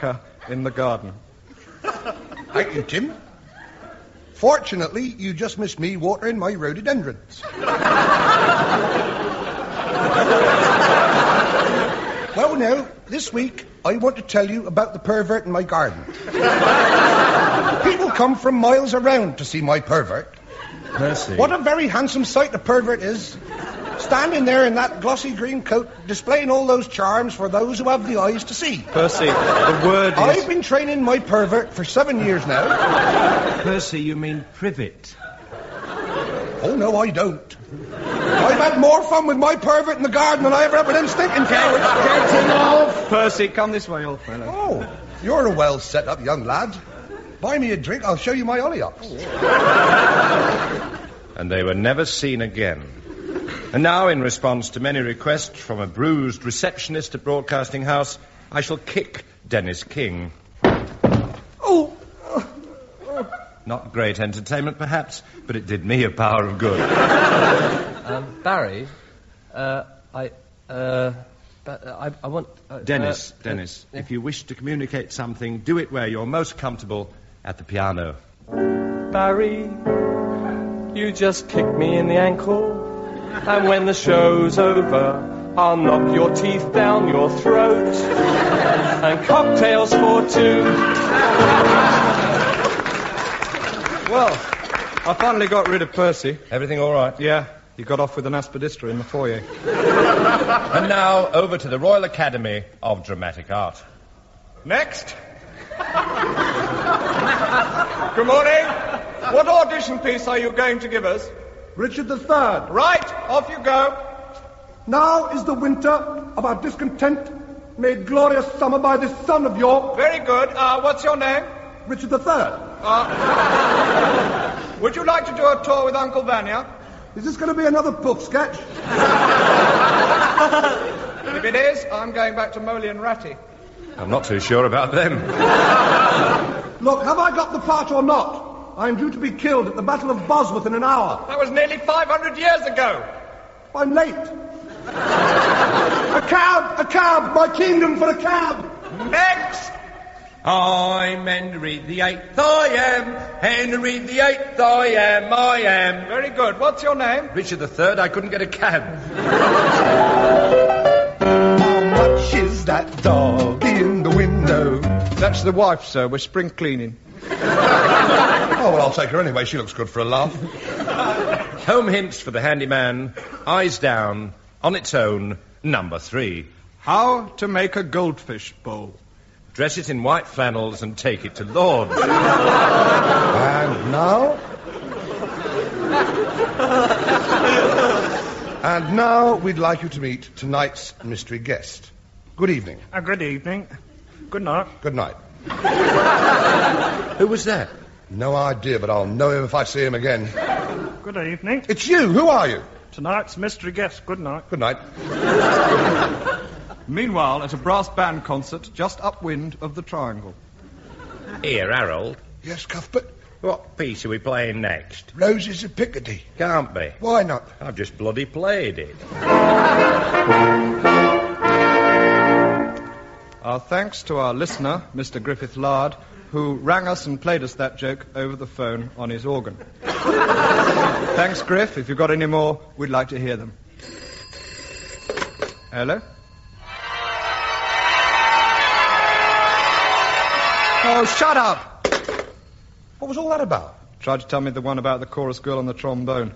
bunker in the garden. Thank you, Tim. Fortunately, you just missed me watering my rhododendrons. Well, now, this week, I want to tell you about the pervert in my garden. People come from miles around to see my pervert. Percy. What a very handsome sight the pervert is. Standing there in that glossy green coat, displaying all those charms for those who have the eyes to see. Percy, the word is... I've been training my pervert for 7 years now. Percy, you mean privet. Oh, no, I don't. I've had more fun with my pervert in the garden than I ever had with them stinking cowards. Getting off! Percy, come this way, old fellow. Oh, you're a well-set-up young lad. Buy me a drink, I'll show you my hollyoaks. And they were never seen again. And now, in response to many requests from a bruised receptionist at Broadcasting House, I shall kick Dennis King. Oh! Not great entertainment, perhaps, but it did me a power of good. Barry, I want... Dennis, if you wish to communicate something, do it where you're most comfortable, at the piano. Barry, you just kicked me in the ankle, and when the show's over, I'll knock your teeth down your throat, and cocktails for two. Well, I finally got rid of Percy. Everything all right? Yeah, he got off with an aspidistra in the foyer. And now, over to the Royal Academy of Dramatic Art. Next. Good morning. What audition piece are you going to give us? Richard III. Right, off you go. Now is the winter of our discontent, made glorious summer by this son of York. Very good. What's your name? Richard III. Would you like to do a tour with Uncle Vanya? Is this going to be another poof sketch? If it is, I'm going back to Moley and Ratty. I'm not too sure about them. Look, have I got the part or not? I'm due to be killed at the Battle of Bosworth in an hour. That was nearly 500 years ago. I'm late. A cab, my kingdom for a cab. Next. I'm Henry the Eighth, I am. Henry the Eighth, I am. Very good. What's your name? Richard III, I couldn't get a cab. How much is that dog in the window? That's the wife, sir. We're spring cleaning. Oh, well, I'll take her anyway. She looks good for a laugh. Home hints for the handyman. Eyes down. On its own. Number 3. How to make a goldfish bowl. Dress it in white flannels and take it to Lord. And now? And now we'd like you to meet tonight's mystery guest. Good evening. Good evening. Good night. Good night. Who was that? No idea, but I'll know him if I see him again. Good evening. It's you. Who are you? Tonight's mystery guest. Good night. Good night. Meanwhile, at a brass band concert just upwind of the Triangle. Here, Harold. Yes, Cuthbert? What piece are we playing next? Roses of Picardy. Can't be. Why not? I've just bloody played it. Our thanks to our listener, Mr. Griffith Lard, who rang us and played us that joke over the phone on his organ. Thanks, Griff. If you've got any more, we'd like to hear them. Hello? Oh, shut up! What was all that about? Tried to tell me the one about the chorus girl on the trombone.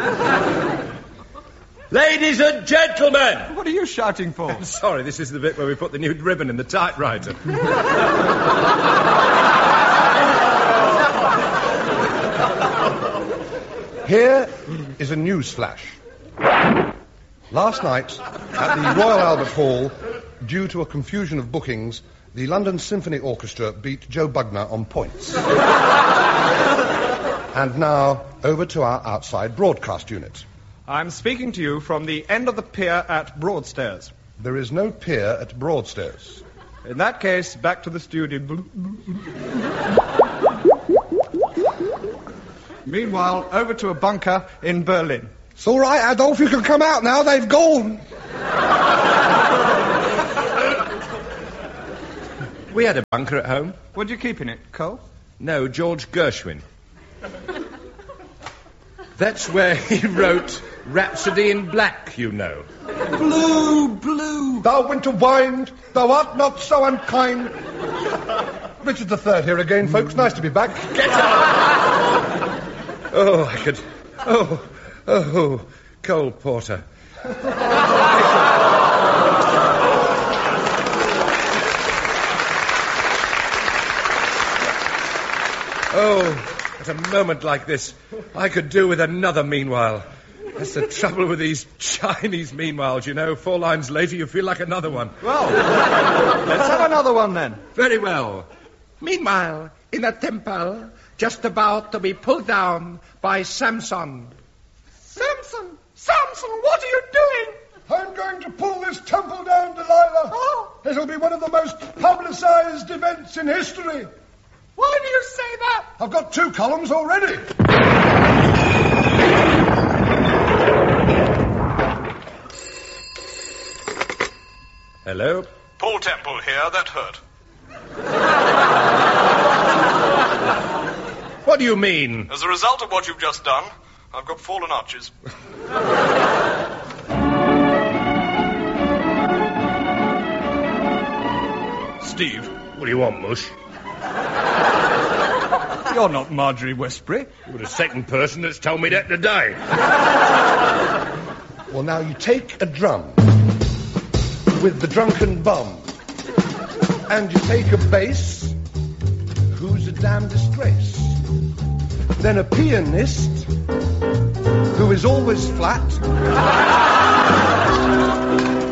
Ladies and gentlemen! What are you shouting for? Sorry, this is the bit where we put the nude ribbon in the typewriter. Here is a news flash. Last night, at the Royal Albert Hall, due to a confusion of bookings, the London Symphony Orchestra beat Joe Bugner on points. And now, over to our outside broadcast unit. I'm speaking to you from the end of the pier at Broadstairs. There is no pier at Broadstairs. In that case, back to the studio. Meanwhile, over to a bunker in Berlin. It's all right, Adolf, you can come out now. They've gone. We had a bunker at home. What do you keep in it, coal? No, George Gershwin. That's where he wrote Rhapsody in Black, you know. Blue, blue, thou winter wind, thou art not so unkind. Richard III here again, folks. Nice to be back. Get up! Oh, I could... Oh, Cole Porter. Oh, at a moment like this, I could do with another meanwhile. That's the trouble with these Chinese meanwhiles, you know. 4 lines later, you feel like another one. Well, let's have another one then. Very well. Meanwhile, in a temple, just about to be pulled down by Samson. Samson! Samson, what are you doing? I'm going to pull this temple down, Delilah. Oh. It'll be one of the most publicised events in history. Why do you say that? I've got 2 columns already. Hello? Paul Temple here, that hurt. What do you mean? As a result of what you've just done, I've got fallen arches. Steve. What do you want, Mush? You're not Marjorie Westbury. You're the second person that's told me that today. Well, now you take a drum with the drunken bum, and you take a bass who's a damn disgrace. Then a pianist who is always flat.